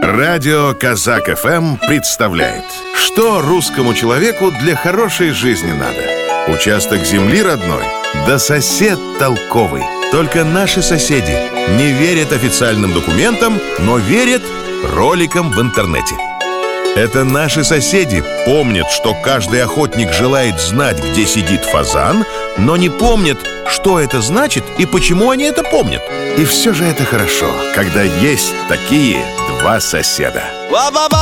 Радио Казак ФМ представляет, что русскому человеку для хорошей жизни надо. Участок земли родной, да сосед толковый. Только наши соседи не верят официальным документам, но верят роликам в интернете. Это наши соседи помнят, что каждый охотник желает знать, где сидит фазан, но не помнят, что это значит и почему они это помнят. И все же это хорошо, когда есть такие два соседа.